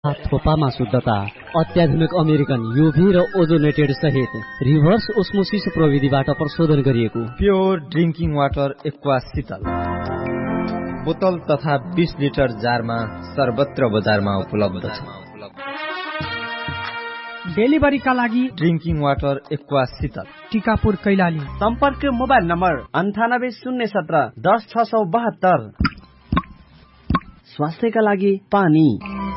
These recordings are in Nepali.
थोपामा शुद्धता, अत्याधुनिक अमेरिकन युभी र ओजोनेटेड सहित रिभर्स ओस्मोसिस प्रविधिबाट प्रशोधन गरिएको प्योर ड्रिंकिङ वाटर एक्वा शीतल बोतल तथा 20 लिटर जारमा सर्वत्र बजारमा उपलब्ध छ। डेलिभरीका लागि ड्रिंकिङ वाटर एक्वा शीतल टिकापुर कैलाली। सम्पर्क मोबाइल नम्बर 98 017 10 672। स्वास्थ्यका लागि पानी।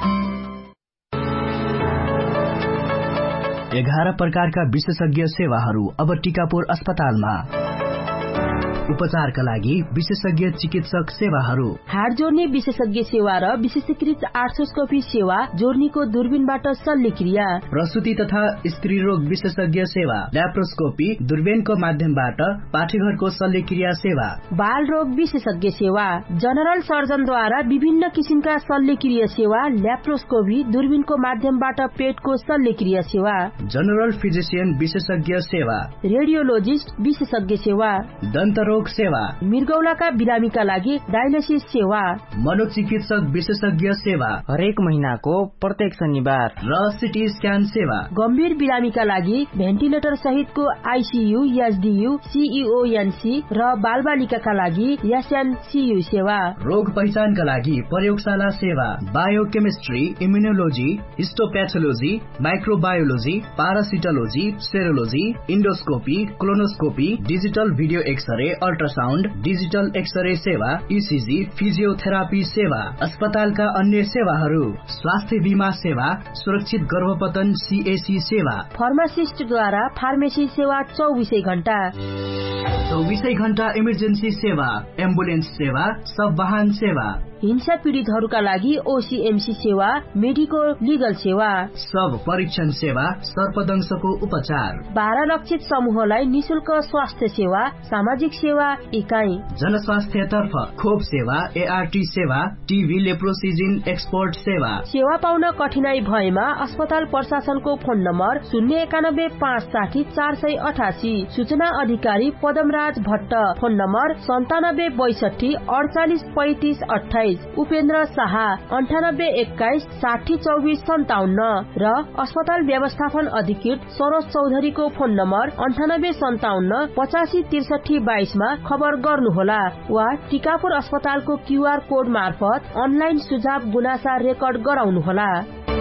11 प्रकारका विशेषज्ञ सेवाहरू अब टिकापुर अस्पतालमा। उपचारका लागि विशेषज्ञ चिकित्सक सेवाहरू, हाड जोड्ने विशेषज्ञ सेवा र विशेषीकृत आर्थ्रोस्कोपी सेवा, जोर्नीको दूरबीनबाट शल्यक्रिया, प्रसुति तथा स्त्री रोग विशेषज्ञ सेवा, ल्याप्रोस्कोपी दूरबीनको माध्यमबाट पाठेघरको शल्यक्रिया सेवा, बाल रोग विशेषज्ञ सेवा, जनरल सर्जनद्वारा विभिन्न किसिमका शल्यक्रिया सेवा, ल्याप्रोस्कोपी दूरबीनको माध्यमबाट पेटको शल्यक्रिया सेवा, जनरल फिजिशियन विशेषज्ञ सेवा, रेडियोलोजिस्ट विशेषज्ञ सेवा, दन्तरोग सेवा, मृगौलाका बिरामीका लागि डायलिसिस सेवा, मनोचिकित्सक विशेषज्ञ सेवा हरेक महिनाको प्रत्येक शनिबार र सिटी स्क्यान सेवा, गम्भीर बिरामीका लागि भेन्टिलेटर सहितको आईसीयू, एसडीयू, सीईओएनसी र बालबालिकाका लागि एसएनसीयू सेवा, रोग पहिचानका लागि प्रयोगशाला सेवा, biochemistry, immunology, हिस्टोप्याथोलोजी, microbiology, पारासिटोलोजी, सेरोलोजी, endoscopy, colonoscopy, digital video x-ray, ultrasound, digital x-ray सेवा, ईसीजी, फिजियोथेरापी सेवा, अस्पतालका अन्य सेवाहरू, स्वास्थ्य बीमा सेवा, सुरक्षित गर्भपतन सीएसी सेवा, फार्मासिस्टद्वारा फार्मेसी सेवा 24 घण्टा, 24 घण्टा इमर्जेन्सी सेवा, एम्बुलेन्स सेवा, सब वाहन सेवा, हिंसा पीडितहरूका लागि ओसीएमसी सेवा, मेडिको लिगल सेवा, सब परीक्षण सेवा, सर्पदंशको उपचार, 12 लक्षित समूहलाई निशुल्क स्वास्थ्य सेवा, सामाजिक सेवा इकाइ, जनस्वास्थ्यतर्फ खोप सेवा, एआरटी सेवा, टीबी लेप्रोसिजिन एक्सपोर्ट सेवा। सेवा पाउन कठिनाई भएमा अस्पताल प्रशासनको फोन नम्बर 091 560 488, सूचना अधिकारी पदमराज भट्ट, फोन नम्बर 97 62 48 35 28, उपेन्द्र शाह 98 21 60 24 57 र अस्पताल व्यवस्थापन अधिकृत सरोज चौधरीको फोन नम्बर 98 57 85 63 22 मा खबर गर्नुहोला वा टिकापुर अस्पतालको क्यूआर कोड मार्फत अनलाइन सुझाव गुनासा रेकर्ड गराउनुहोला।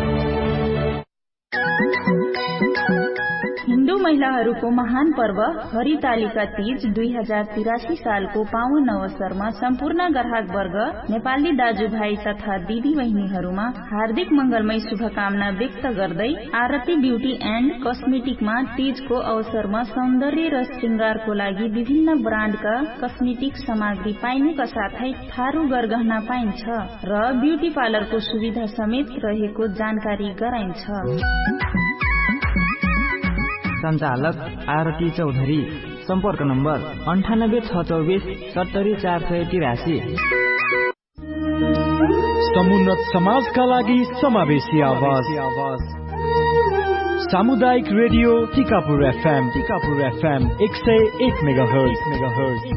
हिन्दू महिलाहरूको महान पर्व हरितालिका तीज 2083 सालको पावन अवसरमा सम्पूर्ण ग्राहक वर्ग, नेपाली दाजुभाइ तथा दिदी बहिनीहरूमा हार्दिक मंगलमय शुभकामना व्यक्त गर्दै आरती ब्यूटी एन्ड कस्मेटिकमा तीजको अवसरमा सौन्दर्य र श्रृंगारको लागि विभिन्न ब्रान्डका कस्मेटिक सामग्री पाइनुका साथै थारू गरगहना पाइन्छ र ब्यूटी पार्लरको सुविधा समेत रहेको जानकारी गराइन्छ। सञ्चालक आरती चौधरी, सम्पर्क नम्बर 98 624 70 483। समुन्नत समाजका लागि समावेशी आवाज, सामुदायिक रेडियो टिकापुर एफएम 101 मेगाहर्ज।